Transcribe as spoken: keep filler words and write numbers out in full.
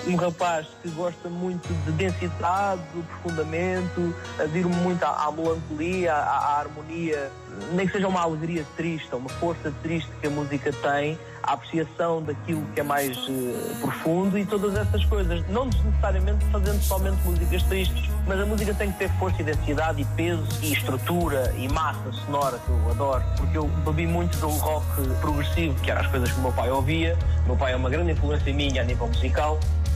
Um rapaz que gosta muito de densidade, do aprofundamento, adiro muito à, à melancolia, à, à harmonia, nem que seja uma alegria triste, uma força triste que a música tem, a apreciação daquilo que é mais uh, profundo e todas essas coisas. Não necessariamente fazendo somente músicas tristes, mas a música tem que ter força e densidade e peso e estrutura e massa sonora, que eu adoro, porque eu bebi muito do rock progressivo, que eram as coisas que o meu pai ouvia. O meu pai é uma grande influência minha a nível musical.